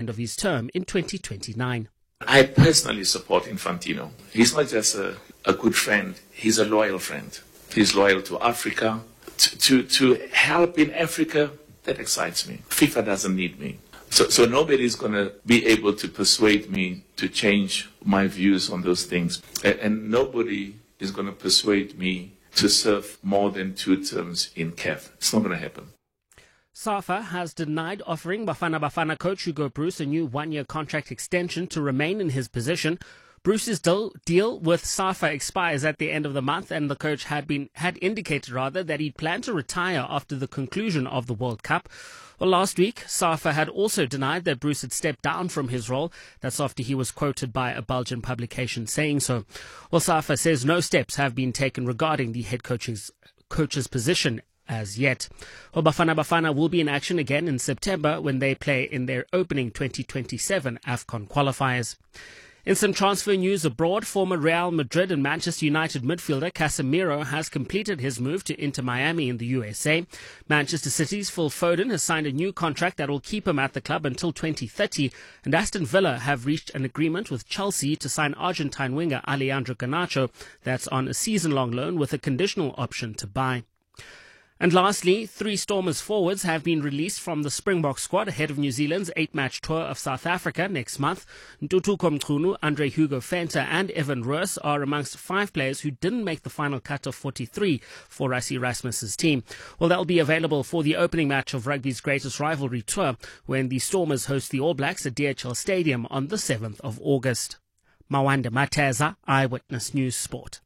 end of his term in 2029. I personally support Infantino. He's not just a good friend, he's a loyal friend. He's loyal to Africa. To help in Africa, that excites me. FIFA doesn't need me. So nobody's going to be able to persuade me to change my views on those things. And nobody is going to persuade me to serve more than 2 terms in CAF. It's not going to happen. SAFA has denied offering Bafana Bafana coach Hugo Broos a new 1-year contract extension to remain in his position. Bruce's deal with SAFA expires at the end of the month, and the coach had indicated that he'd plan to retire after the conclusion of the World Cup. Well, last week, SAFA had also denied that Broos had stepped down from his role. That's after he was quoted by a Belgian publication saying so. Well, SAFA says no steps have been taken regarding the head coach's position as yet. Well, Bafana Bafana will be in action again in September when they play in their opening 2027 AFCON qualifiers. In some transfer news abroad, former Real Madrid and Manchester United midfielder Casemiro has completed his move to Inter Miami in the USA. Manchester City's Phil Foden has signed a new contract that will keep him at the club until 2030, and Aston Villa have reached an agreement with Chelsea to sign Argentine winger Alejandro Garnacho. That's on a season-long loan with a conditional option to buy. And lastly, 3 Stormers forwards have been released from the Springbok squad ahead of New Zealand's 8-match tour of South Africa next month. Ntutu Komkhunu, Andre Hugo Venter and Evan Roos are amongst 5 players who didn't make the final cut of 43 for Rassie Erasmus's team. Well, they'll be available for the opening match of rugby's greatest rivalry tour when the Stormers host the All Blacks at DHL Stadium on the 7th of August. Mawanda Mateza, Eyewitness News Sport.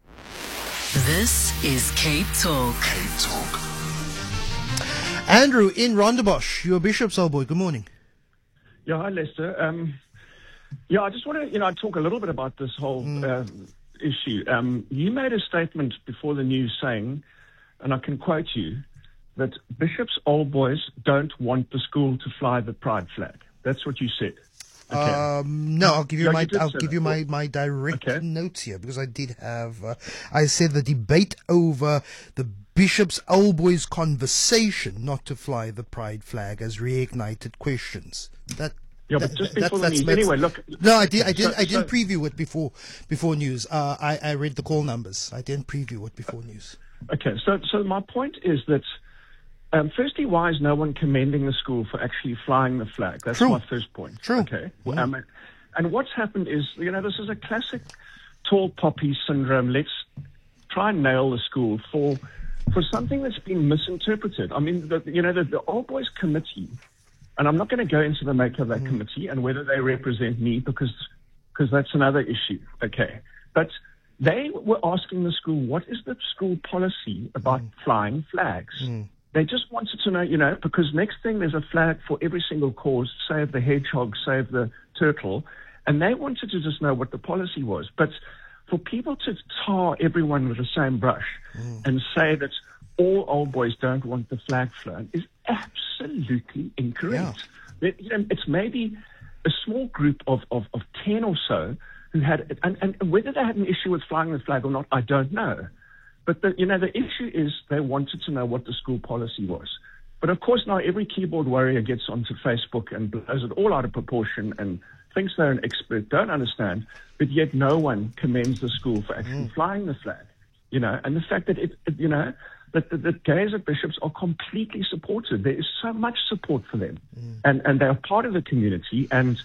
This is Cape Talk. Cape Talk. Andrew in Rondebosch, you're Bishop's old boy. Good morning. Yeah, hi Lester. I just want to talk a little bit about this whole issue. You made a statement before the news saying, and I can quote you, that Bishop's old boys don't want the school to fly the pride flag. That's what you said. Okay. No, I'll give you my direct notes here, because I did have, I said the debate over the Bishop's Old Boys conversation not to fly the pride flag has reignited questions. But just before the news. Anyway, look. No, I didn't preview it before news. I read the call numbers. I didn't preview it before news. Okay, so my point is that, firstly, why is no one commending the school for actually flying the flag? That's my first point. True. Okay. Yeah. And what's happened is, this is a classic tall poppy syndrome. Let's try and nail the school for something that's been misinterpreted. I mean, the Old Boys Committee, and I'm not going to go into the makeup of that committee and whether they represent me because that's another issue. Okay. But they were asking the school, what is the school policy about flying flags? They just wanted to know, because next thing there's a flag for every single cause, save the hedgehog, save the turtle, and they wanted to just know what the policy was. But for people to tar everyone with the same brush and say that all old boys don't want the flag flown is absolutely incorrect. Yeah. It's maybe a small group of 10 or so who had, and whether they had an issue with flying the flag or not, I don't know. But the issue is they wanted to know what the school policy was. But of course now every keyboard warrior gets onto Facebook and blows it all out of proportion and thinks they're an expert, don't understand, but yet no one commends the school for actually flying the flag. And the fact that that the gays at Bishops are completely supported. There is so much support for them, and they are part of the community. And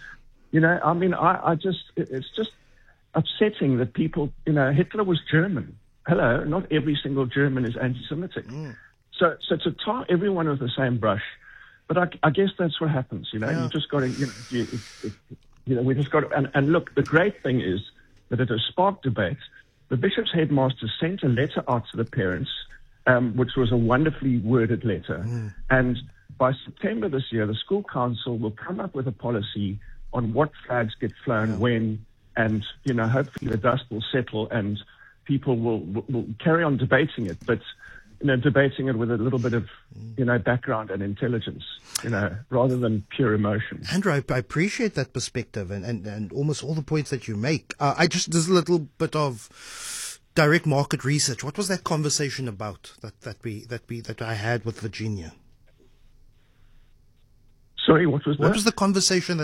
it's just upsetting that people, Hitler was German. Hello, not every single German is anti-Semitic. So to tar everyone with the same brush, but I guess that's what happens. You just got to, we just got to, and look, the great thing is that it has sparked debate. The Bishop's headmaster sent a letter out to the parents, which was a wonderfully worded letter. And by September this year, the school council will come up with a policy on what flags get flown when, and, hopefully the dust will settle and people will carry on debating it, but, debating it with a little bit of, background and intelligence, rather than pure emotion. Andrew, I appreciate that perspective and almost all the points that you make. There's a little bit of direct market research. What was that conversation about that I had with Virginia? Sorry, what was that? What was the conversation